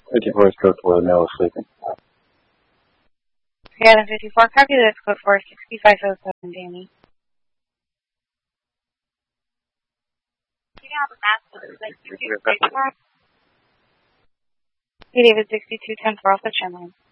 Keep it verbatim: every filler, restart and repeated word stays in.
fifty voice code for the male is sleeping. Adam fifty-four, copy that's code for sixty-five oh seven, Danny. Hey, David, sixty-two ten for off the trend line.